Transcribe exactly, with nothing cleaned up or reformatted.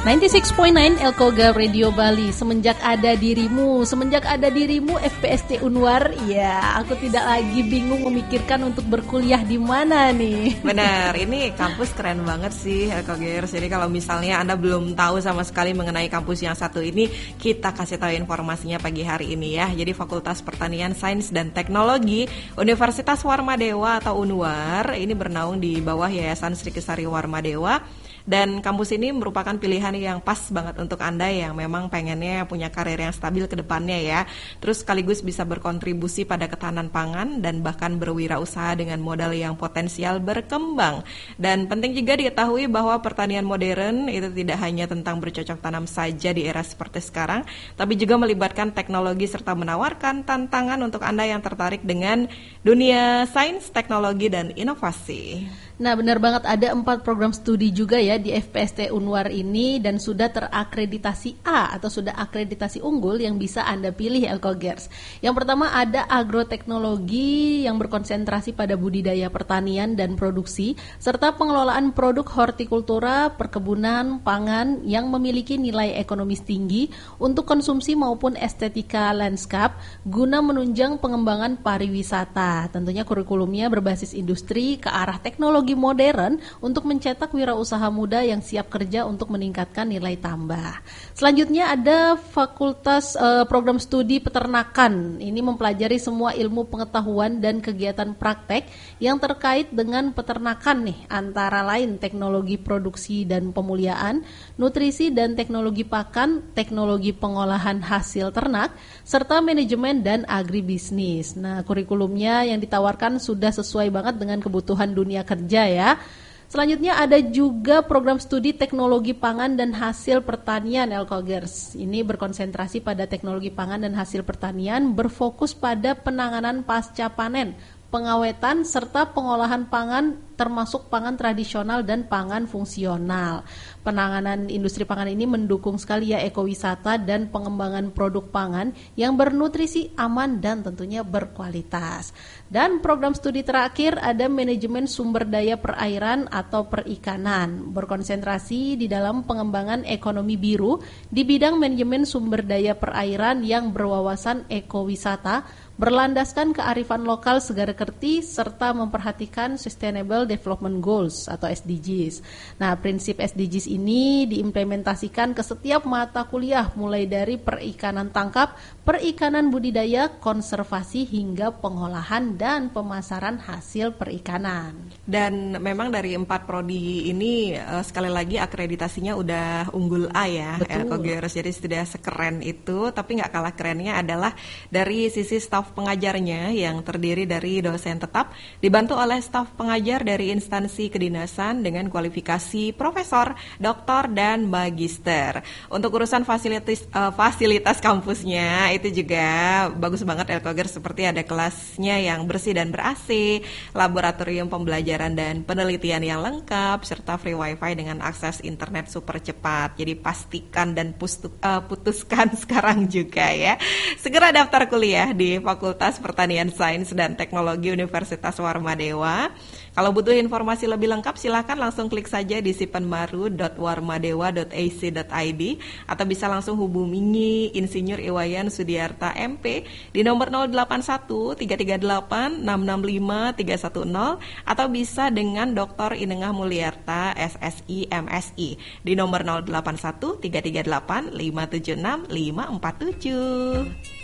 sembilan puluh enam koma sembilan Elkoga Radio Bali. Semenjak ada dirimu, semenjak ada dirimu F P S T Unwar, ya aku tidak lagi bingung memikirkan untuk berkuliah di mana nih. Benar, ini kampus keren banget sih Elkogers. Jadi kalau misalnya Anda belum tahu sama sekali mengenai kampus yang satu ini, kita kasih tahu informasinya pagi hari ini ya. Jadi Fakultas Pertanian Sains dan Teknologi Universitas Warmadewa atau Unwar ini bernaung di bawah Yayasan Sri Kesari Warmadewa. Dan kampus ini merupakan pilihan yang pas banget untuk Anda yang memang pengennya punya karir yang stabil ke depannya ya. Terus sekaligus bisa berkontribusi pada ketahanan pangan dan bahkan berwirausaha dengan modal yang potensial berkembang. Dan penting juga diketahui bahwa pertanian modern itu tidak hanya tentang bercocok tanam saja di era seperti sekarang, tapi juga melibatkan teknologi serta menawarkan tantangan untuk Anda yang tertarik dengan dunia sains, teknologi, dan inovasi. Nah benar banget, ada empat program studi juga ya di F P S T Unwar ini dan sudah terakreditasi A atau sudah akreditasi unggul yang bisa Anda pilih Elkogers. Yang pertama ada agroteknologi yang berkonsentrasi pada budidaya pertanian dan produksi serta pengelolaan produk hortikultura, perkebunan, pangan yang memiliki nilai ekonomis tinggi untuk konsumsi maupun estetika landscape guna menunjang pengembangan pariwisata. Tentunya kurikulumnya berbasis industri ke arah teknologi modern untuk mencetak wirausaha muda yang siap kerja untuk meningkatkan nilai tambah. Selanjutnya ada Fakultas eh, Program Studi Peternakan. Ini mempelajari semua ilmu pengetahuan dan kegiatan praktek yang terkait dengan peternakan nih, antara lain teknologi produksi dan pemuliaan, nutrisi dan teknologi pakan, teknologi pengolahan hasil ternak, serta manajemen dan agribisnis. Nah, kurikulumnya yang ditawarkan sudah sesuai banget dengan kebutuhan dunia kerja ya. Selanjutnya ada juga program studi teknologi pangan dan hasil pertanian Elkogers. Ini berkonsentrasi pada teknologi pangan dan hasil pertanian, berfokus pada penanganan pasca panen, pengawetan serta pengolahan pangan termasuk pangan tradisional dan pangan fungsional. Penanganan industri pangan ini mendukung sekali ya ekowisata dan pengembangan produk pangan yang bernutrisi, aman dan tentunya berkualitas. Dan program studi terakhir ada manajemen sumber daya perairan atau perikanan, berkonsentrasi di dalam pengembangan ekonomi biru di bidang manajemen sumber daya perairan yang berwawasan ekowisata, berlandaskan kearifan lokal segara kerti serta memperhatikan Sustainable Development Goals atau S D Gs. Nah, prinsip S D Gs ini diimplementasikan ke setiap mata kuliah mulai dari perikanan tangkap, perikanan budidaya, konservasi hingga pengolahan dan pemasaran hasil perikanan. Dan memang dari empat prodi ini uh, sekali lagi akreditasinya udah unggul A ya, Elkogers. Jadi sudah sekeren itu, tapi nggak kalah kerennya adalah dari sisi staf pengajarnya yang terdiri dari dosen tetap dibantu oleh staf pengajar dari instansi kedinasan dengan kualifikasi profesor, doktor, dan magister. Untuk urusan fasilitas uh, fasilitas kampusnya itu juga bagus banget Elkogers, seperti ada kelasnya yang bersih dan ber-A C, laboratorium pembelajaran dan penelitian yang lengkap, serta free wifi dengan akses internet super cepat. Jadi pastikan dan pustu, uh, putuskan sekarang juga ya. Segera daftar kuliah di Fakultas Pertanian Sains dan Teknologi Universitas Warmadewa. Kalau butuh informasi lebih lengkap silahkan langsung klik saja di sipenmaru dot warmadewa dot a c dot i d atau bisa langsung hubungi Insinyur Iwayan Sudiarta M P di nomor nol delapan satu tiga tiga delapan enam enam lima tiga satu nol atau bisa dengan Doktor Inengah Mulyarta S S I M S I di nomor nol delapan satu tiga tiga delapan lima tujuh enam lima empat tujuh.